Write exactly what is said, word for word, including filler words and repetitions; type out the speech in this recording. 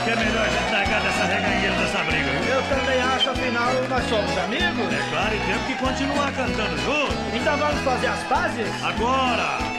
acho que é melhor a gente largar dessa regangueira dessa briga, viu? Eu também acho, afinal, nós somos amigos. É claro, e temos que continuar cantando juntos. Então vamos fazer as pazes? Agora!